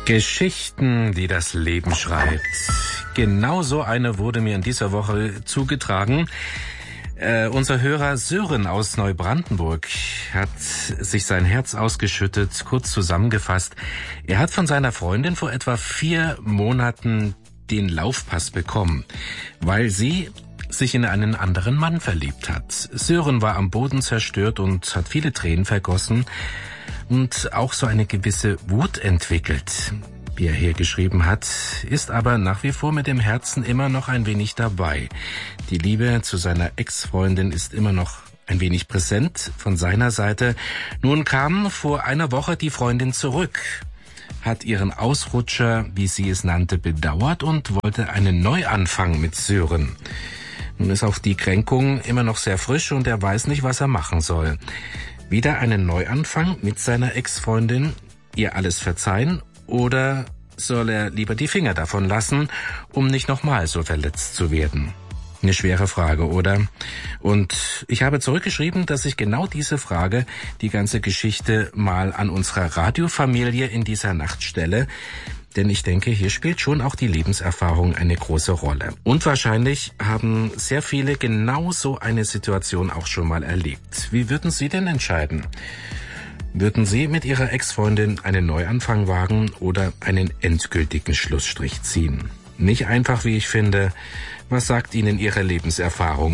Geschichten, die das Leben schreibt. Genau so eine wurde mir in dieser Woche zugetragen. Unser Hörer Sören aus Neubrandenburg hat sich sein Herz ausgeschüttet, kurz zusammengefasst. Er hat von seiner Freundin vor etwa 4 Monaten den Laufpass bekommen, weil sie sich in einen anderen Mann verliebt hat. Sören war am Boden zerstört und hat viele Tränen vergossen und auch so eine gewisse Wut entwickelt. Wie er hier geschrieben hat, ist aber nach wie vor mit dem Herzen immer noch ein wenig dabei. Die Liebe zu seiner Ex-Freundin ist immer noch ein wenig präsent von seiner Seite. Nun kam vor einer Woche die Freundin zurück, hat ihren Ausrutscher, wie sie es nannte, bedauert und wollte einen Neuanfang mit Sören. Nun ist auch die Kränkung immer noch sehr frisch und er weiß nicht, was er machen soll. Wieder einen Neuanfang mit seiner Ex-Freundin, ihr alles verzeihen, oder soll er lieber die Finger davon lassen, um nicht nochmal so verletzt zu werden? Eine schwere Frage, oder? Und ich habe zurückgeschrieben, dass ich genau diese Frage, die ganze Geschichte mal an unserer Radiofamilie in dieser Nacht stelle. Denn ich denke, hier spielt schon auch die Lebenserfahrung eine große Rolle. Und wahrscheinlich haben sehr viele genau so eine Situation auch schon mal erlebt. Wie würden Sie denn entscheiden? Würden Sie mit Ihrer Ex-Freundin einen Neuanfang wagen oder einen endgültigen Schlussstrich ziehen? Nicht einfach, wie ich finde. Was sagt Ihnen Ihre Lebenserfahrung?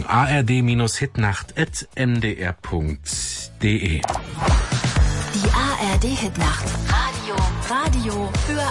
ard-hitnacht@ndr.de Die ARD-Hitnacht. Radio für